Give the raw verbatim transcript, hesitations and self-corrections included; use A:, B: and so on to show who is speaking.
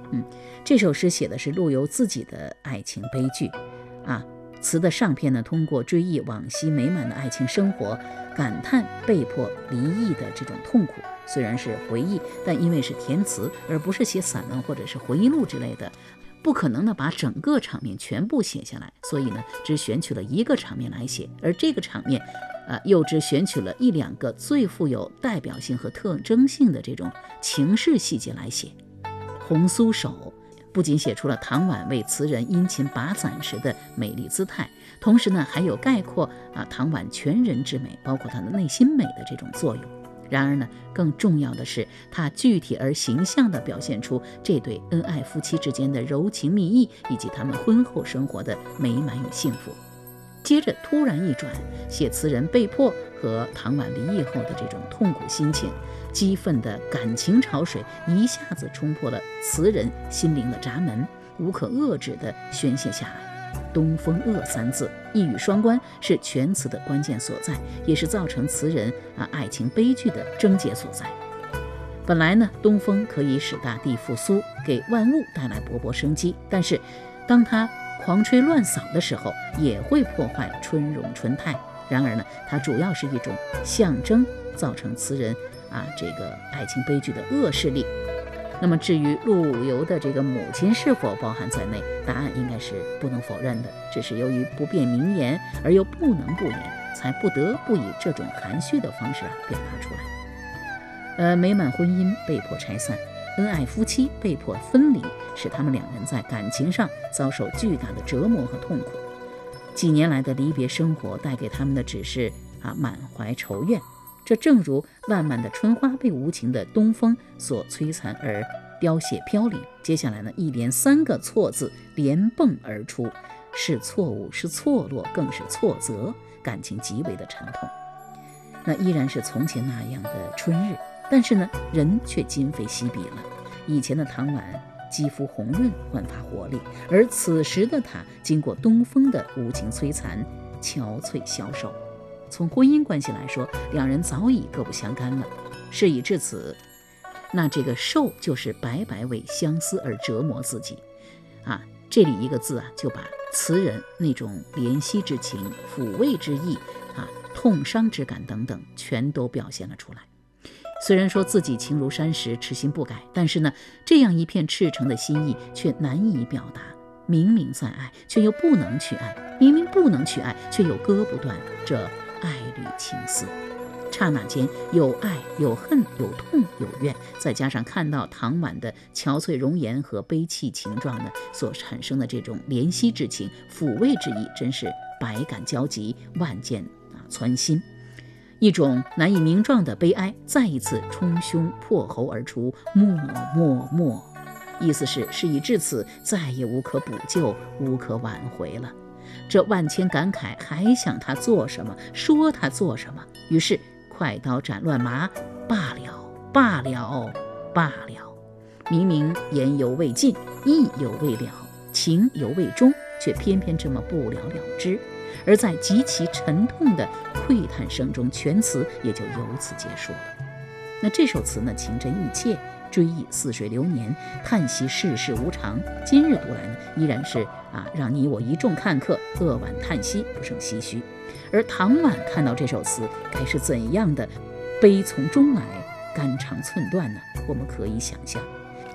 A: 嗯，这首诗写的是陆游自己的爱情悲剧啊。词的上篇呢，通过追忆往昔美满的爱情生活，感叹被迫离异的这种痛苦。虽然是回忆，但因为是填词，而不是写散文或者是回忆录之类的，不可能呢把整个场面全部写下来，所以呢只选取了一个场面来写，而这个场面呃，又只选取了一两个最富有代表性和特征性的这种情事细节来写。红酥手不仅写出了唐婉为词人殷勤把伞时的美丽姿态，同时呢还有概括啊唐婉全人之美，包括她的内心美的这种作用。然而呢，更重要的是，它具体而形象地表现出这对恩爱夫妻之间的柔情蜜意，以及他们婚后生活的美满与幸福。接着突然一转，写词人被迫和唐婉离异后的这种痛苦心情，激愤的感情潮水一下子冲破了词人心灵的闸门，无可遏制地宣泄下来。东风恶三字一语双关，是全词的关键所在，也是造成词人啊爱情悲剧的症结所在。本来呢，东风可以使大地复苏，给万物带来勃勃生机，但是当它狂吹乱扫的时候，也会破坏春荣春泰。然而呢，它主要是一种象征，造成词人啊这个爱情悲剧的恶势力。那么至于陆游的这个母亲是否包含在内，答案应该是不能否认的，只是由于不便明言而又不能不言，才不得不以这种含蓄的方式啊表达出来。呃，美满婚姻被迫拆散，恩爱夫妻被迫分离，使他们两人在感情上遭受巨大的折磨和痛苦。几年来的离别生活带给他们的只是啊满怀愁怨。这正如烂漫的春花被无情的东风所摧残而凋谢飘零。接下来呢，一连三个错字连蹦而出，是错误，是错落，更是错责，感情极为的沉痛。那依然是从前那样的春日，但是呢，人却今非昔比了。以前的唐婉肌肤红润，焕发活力，而此时的她经过东风的无情摧残，憔悴消瘦。从婚姻关系来说，两人早已各不相干了。事已至此，那这个受就是白白为相思而折磨自己啊！这里一个字啊，就把词人那种怜惜之情、抚慰之意啊、痛伤之感等等，全都表现了出来。虽然说自己情如山石，痴心不改，但是呢，这样一片赤诚的心意却难以表达。明明在爱，却又不能去爱；明明不能去爱，却又割不断这爱侣情丝。刹那间有爱有恨有痛有怨，再加上看到唐婉的憔悴容颜和悲戚情状呢，所产生的这种怜惜之情、抚慰之意，真是百感交集，万箭啊穿心。一种难以名状的悲哀再一次冲胸破喉而出，默默默，意思是事已至此，再也无可补救，无可挽回了。这万千感慨，还想他做什么，说他做什么？于是快刀斩乱麻，罢了，罢了，罢了。明明言犹未尽，意犹未了，情犹未终，却偏偏这么不了了之。而在极其沉痛的喟叹声中，全词也就由此结束了。那这首词呢，情真意切，追忆似水流年，叹息世事无常。今日读来呢，依然是啊，让你我一众看客扼腕叹息，不胜唏嘘。而唐婉看到这首词，该是怎样的悲从中来，肝肠寸断呢？我们可以想象。